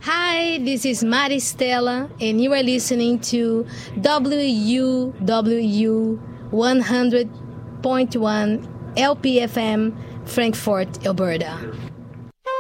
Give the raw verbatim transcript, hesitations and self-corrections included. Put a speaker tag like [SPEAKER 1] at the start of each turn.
[SPEAKER 1] Hi, this is Maristela, and you are listening to W U W U one hundred point one L P F M, Frankfurt, Alberta.